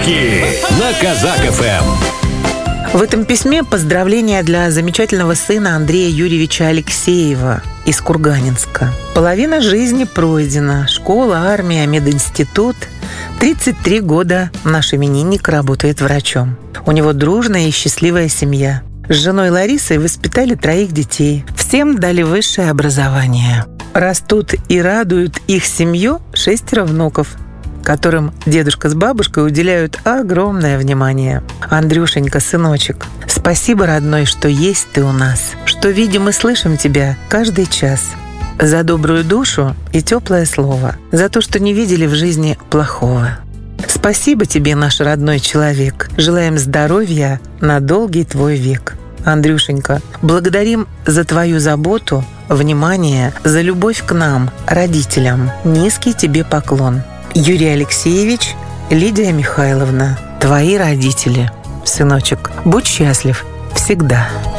Подарки на Казак ФМ. В этом письме поздравления для замечательного сына Андрея Юрьевича Алексеева из Курганинска. Половина жизни пройдена. Школа, армия, мединститут. 33 года наш именинник работает врачом. У него дружная и счастливая семья. С женой Ларисой воспитали 3 детей. Всем дали высшее образование. Растут и радуют их семью 6 внуков, которым дедушка с бабушкой уделяют огромное внимание. Андрюшенька, сыночек, спасибо, родной, что есть ты у нас, что видим и слышим тебя каждый час. За добрую душу и теплое слово, за то, что не видели в жизни плохого. Спасибо тебе, наш родной человек. Желаем здоровья на долгий твой век. Андрюшенька, благодарим за твою заботу, внимание, за любовь к нам, родителям. Низкий тебе поклон. Юрий Алексеевич, Лидия Михайловна, твои родители. Сыночек, будь счастлив всегда.